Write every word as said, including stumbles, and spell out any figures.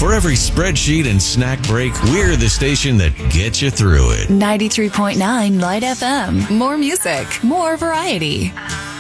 For every spreadsheet and snack break, we're the station that gets you through it. ninety-three point nine Light F M. More music, more variety.